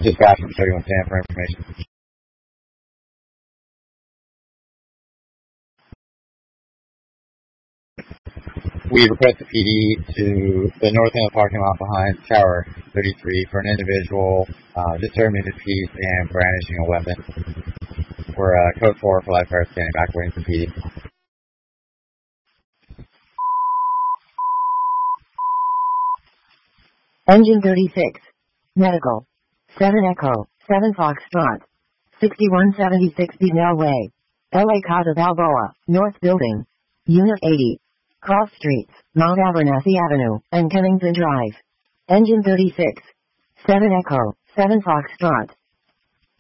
Dispatch from 31 Sam for information. We request the PD to the north end of the parking lot behind Tower 33 for an individual disturbing the peace and brandishing a weapon. We're code 4 for lifeguards standing back waiting for PD. Engine 36. Medical. 7 Echo. 7 Foxtrot. 6176 Beadnell Way. LA Casa Balboa. North Building. Unit 80. Cross Streets, Mount Abernathy Avenue, and Kennington Drive. Engine 36. 7 Echo. 7 Foxtrot.